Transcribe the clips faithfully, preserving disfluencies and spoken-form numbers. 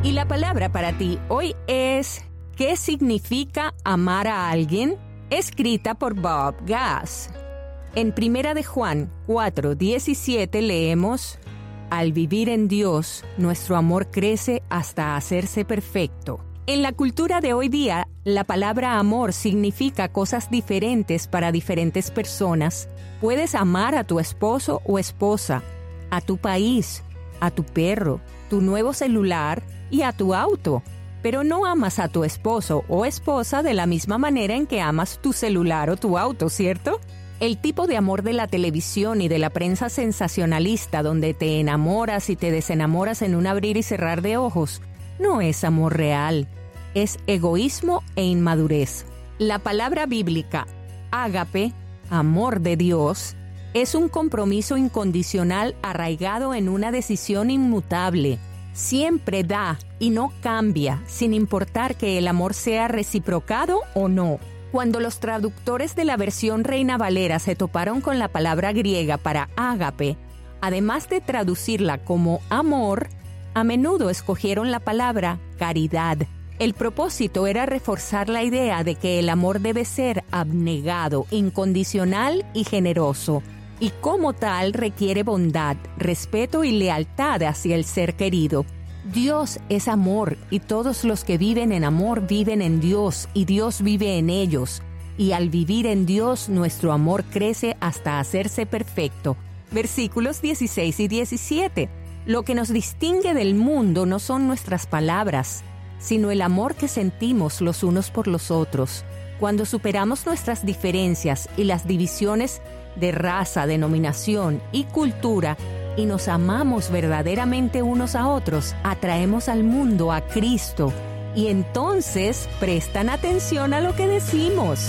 Y la palabra para ti hoy es ¿qué significa amar a alguien? Escrita por Bob Gass. En Primera de Juan cuatro diecisiete leemos: al vivir en Dios, nuestro amor crece hasta hacerse perfecto. En la cultura de hoy día, la palabra amor significa cosas diferentes para diferentes personas. Puedes amar a tu esposo o esposa, a tu país, a tu perro, tu nuevo celular y a tu auto. Pero no amas a tu esposo o esposa de la misma manera en que amas tu celular o tu auto, ¿cierto? El tipo de amor de la televisión y de la prensa sensacionalista donde te enamoras y te desenamoras en un abrir y cerrar de ojos no es amor real, es egoísmo e inmadurez. La palabra bíblica, ágape, amor de Dios, es un compromiso incondicional arraigado en una decisión inmutable. Siempre da y no cambia, sin importar que el amor sea reciprocado o no. Cuando los traductores de la versión Reina Valera se toparon con la palabra griega para ágape, además de traducirla como amor, a menudo escogieron la palabra caridad. El propósito era reforzar la idea de que el amor debe ser abnegado, incondicional y generoso, y como tal requiere bondad, respeto y lealtad hacia el ser querido. Dios es amor y todos los que viven en amor viven en Dios y Dios vive en ellos. Y al vivir en Dios, nuestro amor crece hasta hacerse perfecto. Versículos dieciséis y diecisiete. Lo que nos distingue del mundo no son nuestras palabras, sino el amor que sentimos los unos por los otros. Cuando superamos nuestras diferencias y las divisiones de raza, denominación y cultura, y nos amamos verdaderamente unos a otros, atraemos al mundo a Cristo. Y entonces prestan atención a lo que decimos.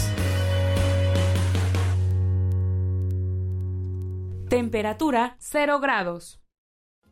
Temperatura cero grados.